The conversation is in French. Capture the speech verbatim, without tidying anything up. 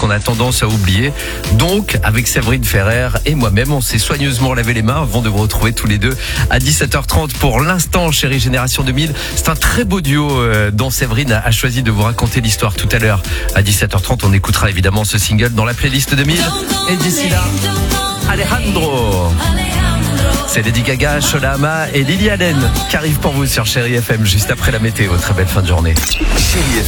qu'on a tendance à oublier. Donc, avec Séverine Ferrer et moi-même, on s'est soigneusement lavé les mains avant de vous retrouver tous les deux à dix-sept heures trente pour l'instant, chérie Génération deux mille. C'est un très beau duo euh, dont Séverine a, a choisi de vous raconter l'histoire tout à l'heure. À dix-sept heures trente, on écoutera évidemment ce single dans la playlist deux mille. Et d'ici là, Alejandro. C'est Lady Gaga, Sholama et Lily Allen qui arrivent pour vous sur Chérie F M juste après la météo. Très belle fin de journée. Chérie F M.